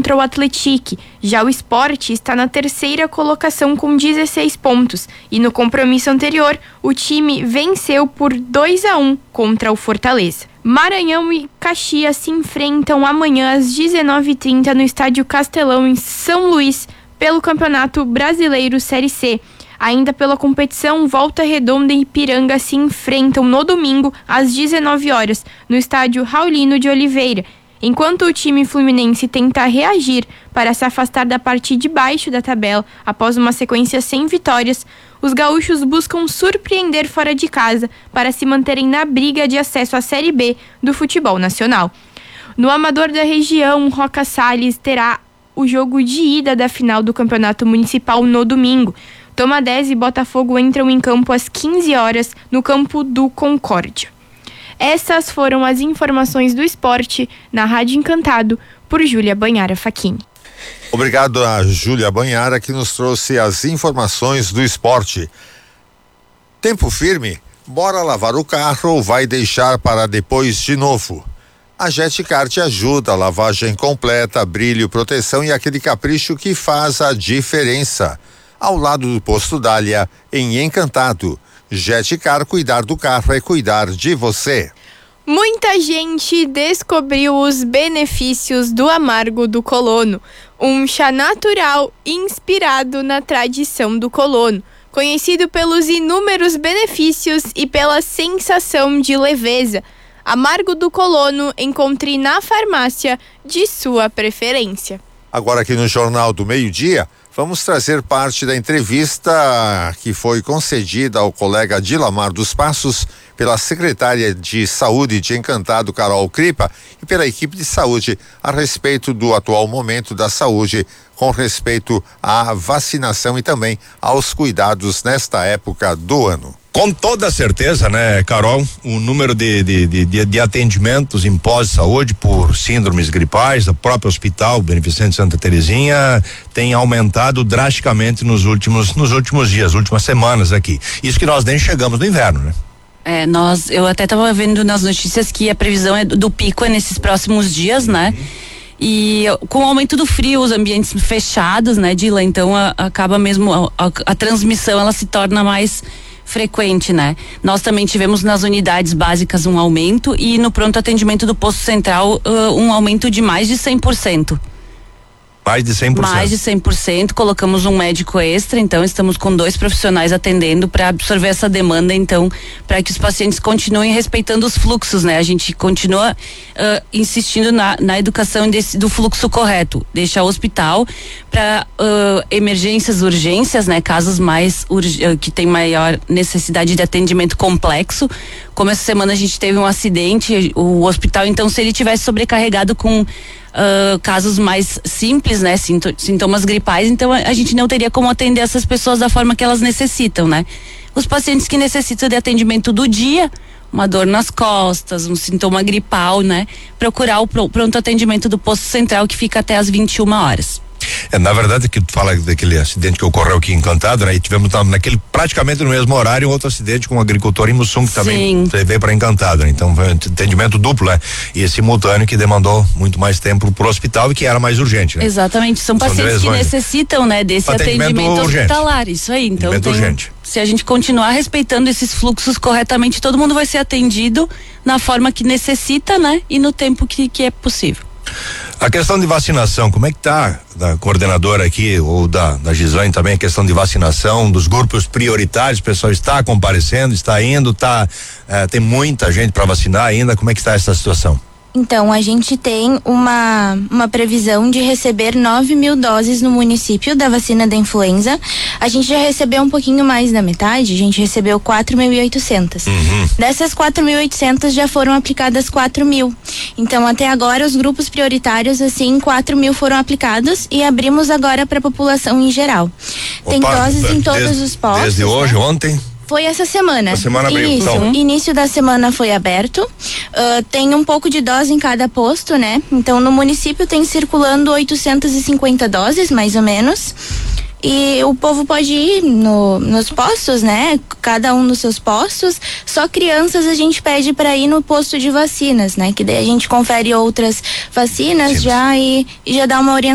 contra o Atlético. Já o Sport está na terceira colocação com 16 pontos. E no compromisso anterior, o time venceu por 2-1 contra o Fortaleza. Maranhão e Caxias se enfrentam amanhã às 19h30 no Estádio Castelão, em São Luís, pelo Campeonato Brasileiro Série C. Ainda pela competição, Volta Redonda e Ipiranga se enfrentam no domingo às 19 horas no Estádio Raulino de Oliveira. Enquanto o time fluminense tenta reagir para se afastar da parte de baixo da tabela após uma sequência sem vitórias, os gaúchos buscam surpreender fora de casa para se manterem na briga de acesso à Série B do futebol nacional. No amador da região, Roca Salles terá o jogo de ida da final do Campeonato Municipal no domingo. Tomadés e Botafogo entram em campo às 15 horas no campo do Concórdia. Essas foram as informações do esporte na Rádio Encantado por Júlia Banhara Facchini. Obrigado a Júlia Banhara, que nos trouxe as informações do esporte. Tempo firme? Bora lavar o carro ou vai deixar para depois de novo? A Jetcar te ajuda, a lavagem completa, brilho, proteção e aquele capricho que faz a diferença. Ao lado do Posto Dália, em Encantado. Jetcar, cuidar do carro é cuidar de você. Muita gente descobriu os benefícios do amargo do colono, um chá natural inspirado na tradição do colono, conhecido pelos inúmeros benefícios e pela sensação de leveza. Amargo do colono encontre na farmácia de sua preferência. Agora aqui no Jornal do Meio-Dia, vamos trazer parte da entrevista que foi concedida ao colega Dilamar dos Passos pela secretária de Saúde de Encantado, Carol Cripa, e pela equipe de saúde a respeito do atual momento da saúde com respeito à vacinação e também aos cuidados nesta época do ano. Com toda certeza, né, Carol, o número de atendimentos em pós-saúde por síndromes gripais, do próprio hospital Beneficente Santa Terezinha tem aumentado drasticamente nos últimos dias, últimas semanas aqui. Isso que nós nem chegamos no inverno, né? Eu até estava vendo nas notícias que a previsão do pico é nesses próximos dias, né? E com o aumento do frio, os ambientes fechados, né, Dila? Então acaba mesmo a transmissão, ela se torna mais frequente, né? Nós também tivemos nas unidades básicas um aumento e no pronto atendimento do posto central um aumento de mais de 100%. Mais de 100%. Mais de 100%, colocamos um médico extra, então estamos com 2 profissionais atendendo para absorver essa demanda, então, para que os pacientes continuem respeitando os fluxos, né? A gente continua insistindo na educação do fluxo correto, deixar o hospital para emergências, urgências, né? Casos mais que tem maior necessidade de atendimento complexo. Como essa semana a gente teve um acidente, o hospital, então, se ele tivesse sobrecarregado com casos mais simples, né, sintomas gripais, então a gente não teria como atender essas pessoas da forma que elas necessitam, né? Os pacientes que necessitam de atendimento do dia, uma dor nas costas, um sintoma gripal, né? Procurar o pronto atendimento do posto central, que fica até às 21 horas. Na verdade, que tu fala daquele acidente que ocorreu aqui em Encantado, né? E tivemos praticamente no mesmo horário, outro acidente com um agricultor em Mussum, que também veio para Encantado, né? Então foi um atendimento duplo, né? E simultâneo, que demandou muito mais tempo pro hospital e que era mais urgente, né? Exatamente, são pacientes que necessitam, né? Desse atendimento hospitalar, isso aí, então urgente. Se a gente continuar respeitando esses fluxos corretamente, todo mundo vai ser atendido na forma que necessita, né? E no tempo que é possível. A questão de vacinação, como é que tá da coordenadora aqui, ou da Gislaine também, a questão de vacinação dos grupos prioritários? O pessoal está comparecendo, está indo, tem muita gente para vacinar ainda, como é que está essa situação? Então, a gente tem uma previsão de receber 9.000 doses no município da vacina da influenza. A gente já recebeu um pouquinho mais da metade, a gente recebeu 4.800. Dessas 4.800 já foram aplicadas 4.000. Então, até agora, os grupos prioritários, assim, 4.000 foram aplicados e abrimos agora para a população em geral. Tem doses em todos os postos. Desde hoje, ontem? Foi essa semana. A semana abriu. Isso, então. Início da semana foi aberto. Tem um pouco de dose em cada posto, né? Então, no município tem circulando 850 doses, mais ou menos. E o povo pode ir nos postos, né? Cada um nos seus postos. Só crianças a gente pede para ir no posto de vacinas, né? Que daí a gente confere outras vacinas já e já dá uma orientação